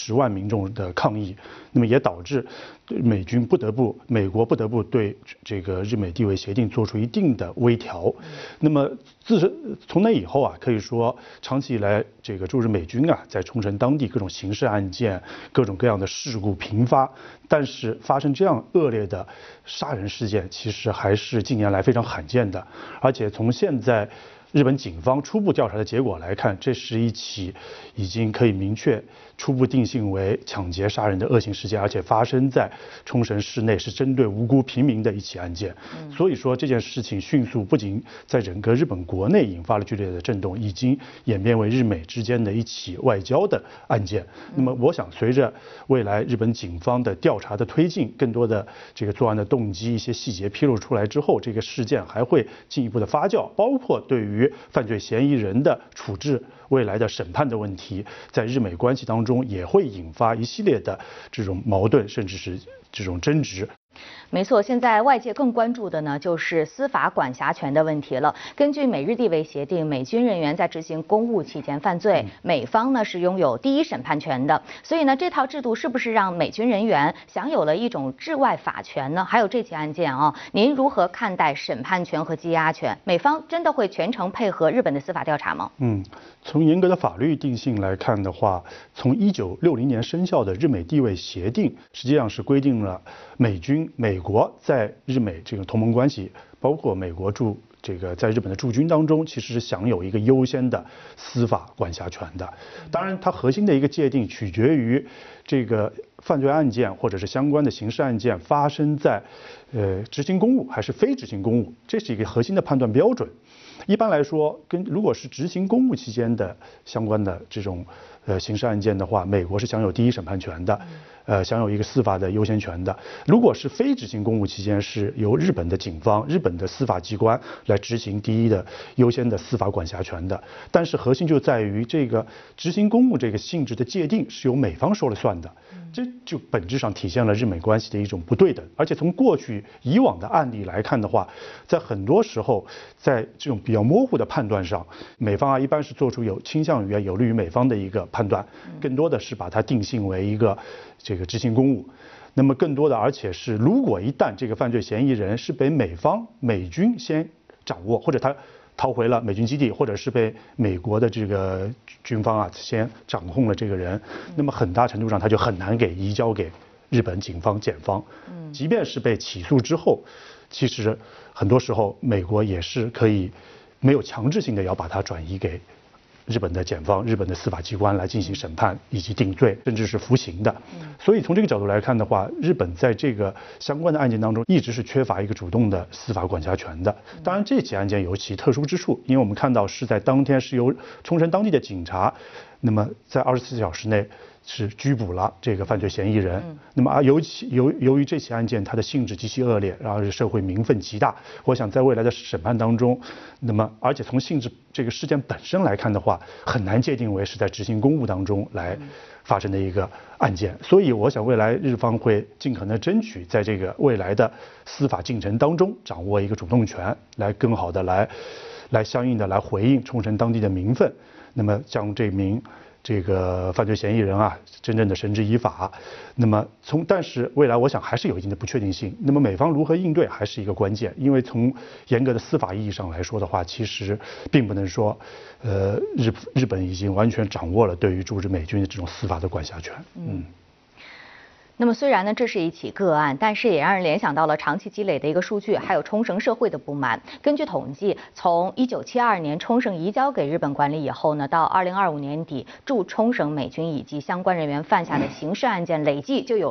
万民众的抗议，那么也导致美国不得不对这个日美地位协定做出一定的微调。那么从那以后啊，可以说长期以来这个驻日美军啊，在冲绳当地各种刑事案件、各种各样的事故频发，但是发生这样恶劣的杀人事件，其实还是近年来非常罕见的。而且从现在日本警方初步调查的结果来看，这是一起已经可以明确初步定性为抢劫杀人的恶性事件，而且发生在冲绳市内，是针对无辜平民的一起案件。所以说这件事情迅速不仅在整个日本国内引发了剧烈的震动，已经演变为日美之间的一起外交的案件。那么我想随着未来日本警方的调查的推进，更多的这个作案的动机一些细节披露出来之后，这个事件还会进一步的发酵，包括对于犯罪嫌疑人的处置、未来的审判的问题，在日美关系当中也会引发一系列的这种矛盾，甚至是这种争执。 没错，现在外界更关注的呢，就是司法管辖权的问题了。根据美日地位协定，美军人员在执行公务期间犯罪，美方呢是拥有第一审判权的。所以呢，这套制度是不是让美军人员享有了一种治外法权呢？还有这起案件啊，您如何看待审判权和羁押权？美方真的会全程配合日本的司法调查吗？ 从严格的法律定性来看的话，从1960年生效的日美地位协定，实际上是规定了美国在日美这个同盟关系，包括美国在日本的驻军当中，其实是享有一个优先的司法管辖权的。当然，它核心的一个界定取决于这个犯罪案件或者是相关的刑事案件发生在执行公务还是非执行公务，这是一个核心的判断标准。一般来说，如果是执行公务期间的相关的这种刑事案件的话，美国是享有第一审判权的，享有一个司法的优先权的。如果是非执行公务期间，是由日本的警方、日本的司法机关来执行第一的优先的司法管辖权的。但是核心就在于这个执行公务这个性质的界定是由美方说了算的，这就本质上体现了日美关系的一种不对等。而且从过去以往的案例来看的话，在很多时候，在这种比较模糊的判断上，美方一般是做出倾向于有利于美方的一个判断，更多的是把它定性为一个这个执行公务。那么更多的，而且是如果一旦这个犯罪嫌疑人是被美军先掌握，或者他逃回了美军基地，或者是被美国的这个军方先掌控了这个人，那么很大程度上他就很难移交给日本警方、检方。即便是被起诉之后，其实很多时候美国也是可以没有强制性的要把它转移给日本的检方、日本的司法机关来进行审判以及定罪，甚至是服刑的。所以从这个角度来看的话，日本在这个相关的案件当中一直是缺乏一个主动的司法管辖权的。当然，这起案件有其特殊之处，因为我们看到是在当天是由冲绳当地的警察，那么在24小时内是拘捕了这个犯罪嫌疑人。那么由于这起案件它的性质极其恶劣，然后社会民愤极大，我想在未来的审判当中，那么而且从性质这个事件本身来看的话，很难界定为是在执行公务当中来发生的一个案件。所以我想未来日方会尽可能争取在这个未来的司法进程当中掌握一个主动权，来更好的来相应的来回应冲绳当地的民愤，那么将这个犯罪嫌疑人真正的绳之以法。那么但是未来我想还是有一定的不确定性。那么美方如何应对还是一个关键，因为从严格的司法意义上来说的话，其实并不能说，日本已经完全掌握了对于驻日美军的这种司法的管辖权。 那么虽然呢这是一起个案，但是也让人联想到了长期积累的一个数据，还有冲绳社会的不满。根据统计，从1972年冲绳移交给日本管理以后呢，到2025年底，驻冲绳美军以及相关人员犯下的刑事案件累计就有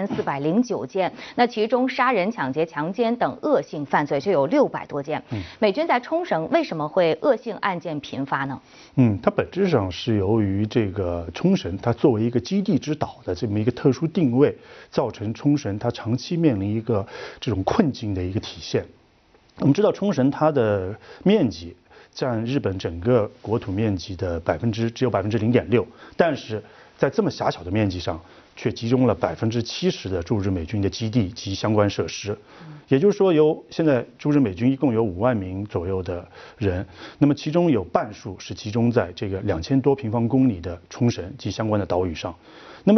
6409件，那其中杀人、抢劫、强奸等恶性犯罪就有600多件。美军在冲绳为什么会恶性案件频发呢？ 它本质上是由于这个冲绳它作为一个基地之岛的这么一个特殊定位，造成冲绳它长期面临一个这种困境的一个体现。我们知道冲绳它的面积占日本整个国土面积的只有0.6%，但是在这么狭小的面积上，却集中了70%的驻日美军的基地及相关设施。也就是说，现在驻日美军一共有5万名左右的人，那么其中有半数是集中在这个2000多平方公里的冲绳及相关的岛屿上。那么